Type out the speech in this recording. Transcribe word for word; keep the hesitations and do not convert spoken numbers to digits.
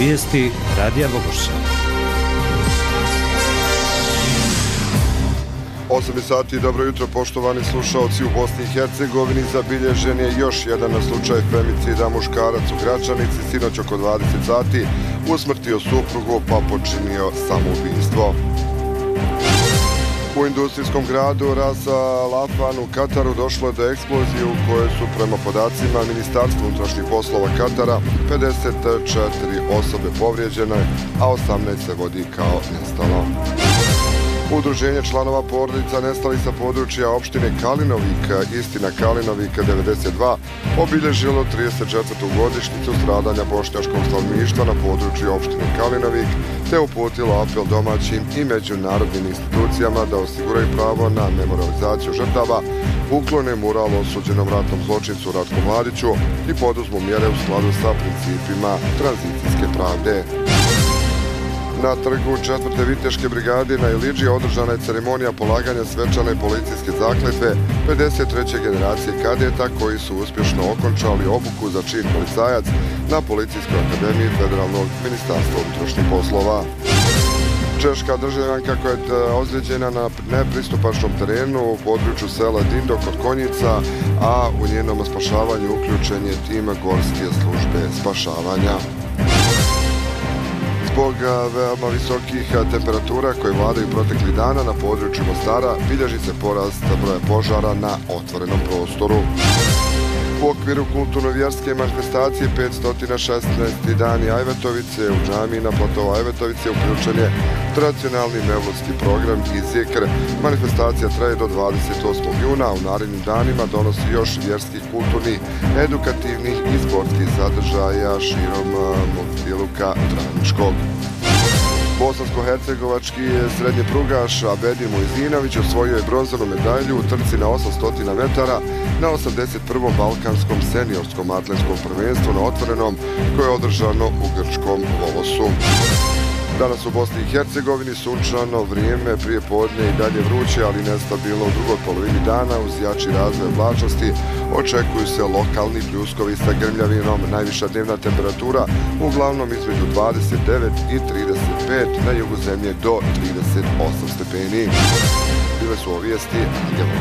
Vijesti Radija Bogoša. osam sati, dobro jutro poštovani slušalci. U Bosni i Hercegovini zabilježen je još jedan slučaj femicida. Muškarac u Gračanici sinoć oko dvadeset sati usmrtio suprugu pa počinio samoubistvo. U industrijskom gradu Ras Al Khaimah u Kataru došlo je do eksplozije u kojoj su prema podacima Ministarstva unutrašnjih poslova Katara pedeset četiri osobe povrijeđene, a osamnaest se vodi kao nestalo. Udruženje članova porodica nestalih sa područja opštine Kalinovik, Istina Kalinovik devedeset dva, obilježilo trideset četvrtu godišnjicu stradanja bošnjačkog stanovništva na području opštine Kalinovik, te uputilo apel domaćim i međunarodnim institucijama da osiguraju pravo na memorializaciju žrtava, uklone mural osuđenom ratnom zločincu Ratku Mladiću i poduzmu mjere u skladu sa principima tranzicijske pravde. Na trgu četvrte viteške brigade na Ilidži održana je ceremonija polaganja svečane policijske zakletve pedeset treće generacije kadeta koji su uspješno okončali obuku za čin policajac na Policijskoj akademiji Federalnog ministarstva unutrašnjih poslova. Češka državljanka koja je ozlijeđena na nepristupačnom terenu u području sela Dindo kod Konjica, a u njenom spašavanju uključen je tim Gorske službe spašavanja. Zbog veoma visokih temperatura koje vladaju proteklih dana na području Mostara bilježi se porast broja požara na otvorenom prostoru. U okviru kulturno-vjerske manifestacije petsto šesnaesti dani Ajvetovice u džamiji na platovu Ajvetovice uključen je tradicionalni mevludski program i zikr. Manifestacija traje do dvadeset osmog juna, a u narednim danima donosi još vjerskih, kulturnih, edukativnih i sportskih sadržaja širom multiluka Draniškog. Bosansko-hercegovački srednji prugaš Abedin Mujzinović osvojio je bronzanu medalju u trci na osamsto metara na osamdeset prvom balkanskom seniorskom atletskom prvenstvu na otvorenom koje je održano u grčkom Volosu. Danas u Bosni i Hercegovini sunčano vrijeme, prije podne i dalje vruće, ali nestabilno u drugoj polovini dana uz jači razvoj oblačnosti. Očekuju se lokalni pljuskovi sa grmljavinom, najviša dnevna temperatura uglavnom između dvadeset devet i trideset pet, na jugu zemlje do trideset osam stepeni. Bile su ovo vijesti.